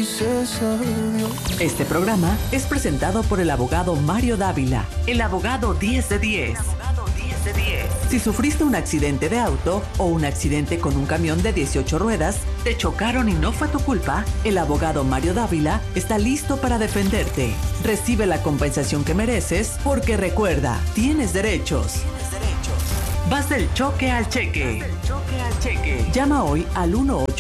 Este programa es presentado por el abogado Mario Dávila, el abogado 10 de 10. Si sufriste un accidente de auto o un accidente con un camión de 18 ruedas, te chocaron y no fue tu culpa, el abogado Mario Dávila está listo para defenderte. Recibe la compensación que mereces porque recuerda, tienes derechos. Vas del choque al cheque. Llama hoy al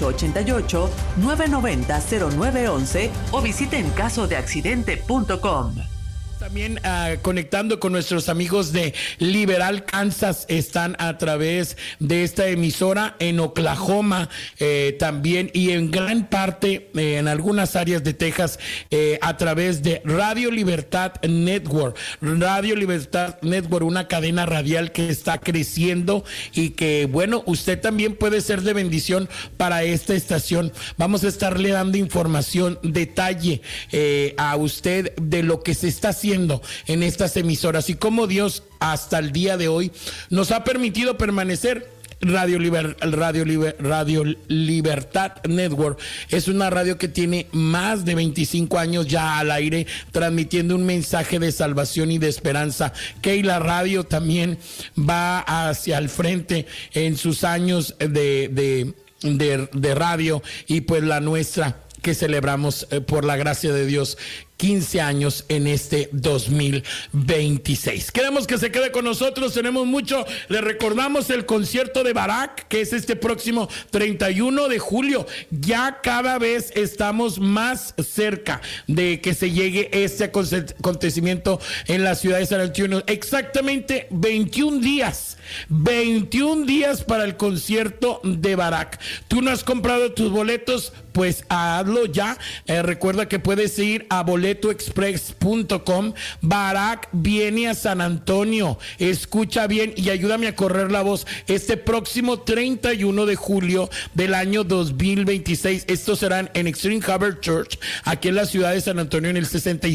1-888-990-0911 o visita encasodeaccidente.com. También conectando con nuestros amigos de Liberal, Kansas, están a través de esta emisora en Oklahoma también, y en gran parte en algunas áreas de Texas a través de Radio Libertad Network. Radio Libertad Network, una cadena radial que está creciendo y que, bueno, usted también puede ser de bendición para esta estación. Vamos a estarle dando información, detalle a usted de lo que se está haciendo en estas emisoras y cómo Dios hasta el día de hoy nos ha permitido permanecer. Radio Libertad Network es una radio que tiene más de 25 años ya al aire, transmitiendo un mensaje de salvación y de esperanza. Keila Radio también va hacia el frente en sus años de radio, y pues la nuestra, que celebramos por la gracia de Dios 15 años en este 2026. Queremos que se quede con nosotros, tenemos mucho. Le recordamos el concierto de Barak, que es este próximo 31 de julio. Ya cada vez estamos más cerca de que se llegue este acontecimiento en la ciudad de San Antonio. Exactamente 21 días para el concierto de Barak. ¿Tú no has comprado tus boletos? Pues hazlo ya. Recuerda que puedes ir a boletoexpress.com. Barak viene a San Antonio. Escucha bien y ayúdame a correr la voz. Este próximo 31 de julio del año 2026. Estos serán en Extreme Harvard Church, aquí en la ciudad de San Antonio, en el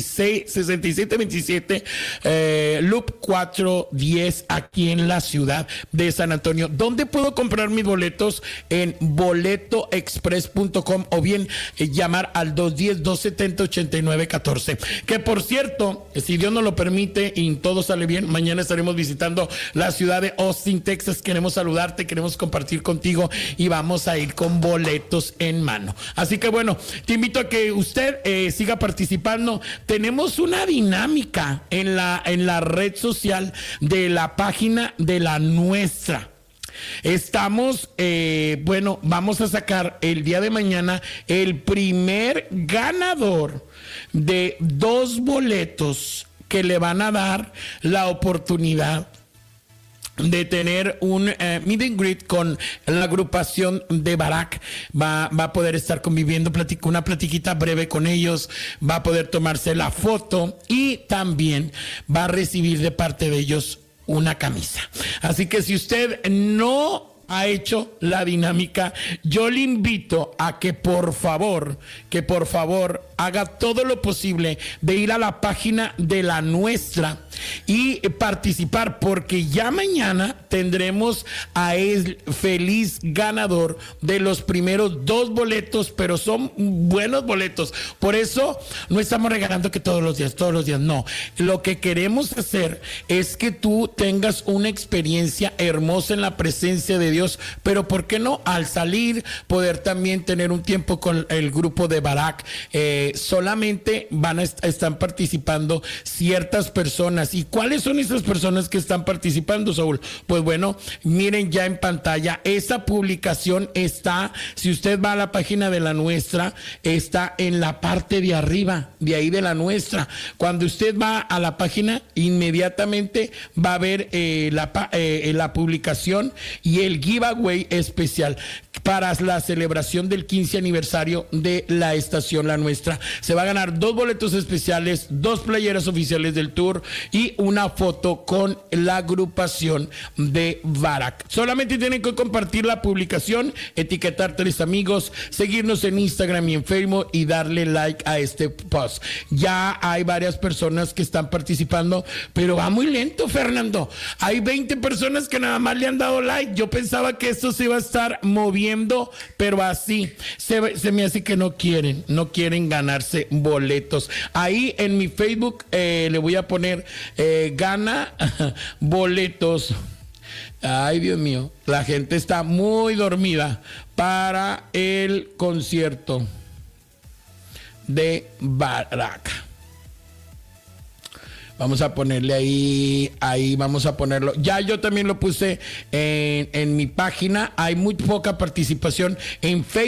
6727 Loop 410, aquí en la ciudad de San Antonio. ¿Dónde puedo comprar mis boletos? En boletoexpress.com, o bien llamar al 210-270-8914. Que por cierto, si Dios nos lo permite y todo sale bien, mañana estaremos visitando la ciudad de Austin, Texas. Queremos saludarte, queremos compartir contigo y vamos a ir con boletos en mano. Así que bueno, te invito a que usted siga participando. Tenemos una dinámica en la red social de la página de la nuestra. Estamos, vamos a sacar el día de mañana el primer ganador de 2 boletos que le van a dar la oportunidad de tener un meet and greet con la agrupación de Barak. Va a poder estar conviviendo, una platiquita breve con ellos, va a poder tomarse la foto y también va a recibir de parte de ellos una camisa. Así que si usted no ha hecho la dinámica, yo le invito a que por favor haga todo lo posible de ir a la página de la nuestra y participar, porque ya mañana tendremos a el feliz ganador de los primeros 2 boletos, pero son buenos boletos. Por eso no estamos regalando que todos los días, no. Lo que queremos hacer es que tú tengas una experiencia hermosa en la presencia de Dios, pero ¿por qué no? Al salir, poder también tener un tiempo con el grupo de Barak. Solamente están participando ciertas personas. ¿Y cuáles son esas personas que están participando, Saúl? Pues bueno, miren ya en pantalla, esa publicación está, si usted va a la página de la nuestra, está en la parte de arriba, de ahí de la nuestra. Cuando usted va a la página, inmediatamente va a ver la publicación y el giveaway especial para la celebración del 15 aniversario de la estación La Nuestra. Se va a ganar 2 boletos especiales, 2 playeras oficiales del tour y una foto con la agrupación de Barak. Solamente tienen que compartir la publicación, etiquetar 3 amigos, seguirnos en Instagram y en Facebook y darle like a este post. Ya hay varias personas que están participando, pero va muy lento, Fernando. Hay 20 personas que nada más le han dado like. Yo pensaba que esto se iba a estar moviendo, pero así se me hace que no quieren ganarse boletos. Ahí en mi Facebook le voy a poner gana boletos. Ay, Dios mío, la gente está muy dormida para el concierto de Barak. Vamos a ponerle ahí vamos a ponerlo. Ya yo también lo puse en mi página. Hay muy poca participación en Facebook.